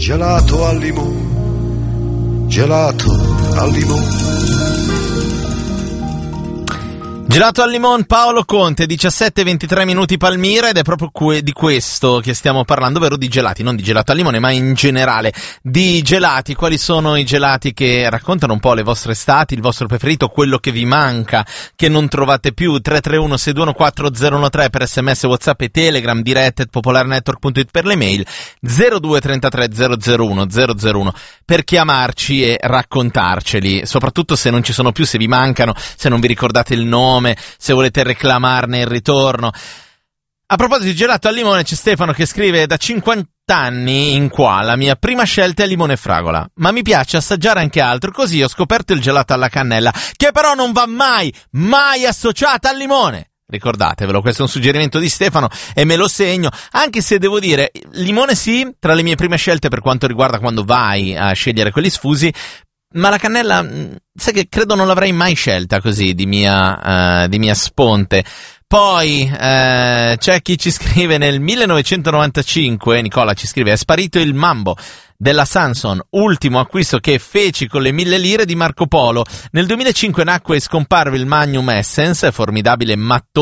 Gelato al limone, gelato al limone. Gelato al limone, Paolo Conte, 17:23 minuti Palmira, ed è proprio di questo che stiamo parlando, ovvero di gelati, non di gelato al limone, ma in generale di gelati. Quali sono i gelati che raccontano un po' le vostre estati, il vostro preferito, quello che vi manca, che non trovate più? 331-621-4013 per sms, whatsapp e telegram, diretta@popolarnetwork.it per le mail, 0233 001 001 per chiamarci e raccontarceli, soprattutto se non ci sono più, se vi mancano, se non vi ricordate il nome, se volete reclamarne il ritorno. A proposito di gelato al limone, c'è Stefano che scrive: da 50 anni in qua la mia prima scelta è limone e fragola, ma mi piace assaggiare anche altro, così ho scoperto il gelato alla cannella, che però non va mai associata al limone. Ricordatevelo, questo è un suggerimento di Stefano e me lo segno, anche se devo dire, limone sì, tra le mie prime scelte per quanto riguarda quando vai a scegliere quelli sfusi, ma la cannella, sai che credo non l'avrei mai scelta così di mia sponte. Poi c'è chi ci scrive: nel 1995, Nicola ci scrive, è sparito il Mambo della Sanson, ultimo acquisto che feci con le 1000 lire di Marco Polo. Nel 2005 nacque e scomparve il Magnum Essence, formidabile mattone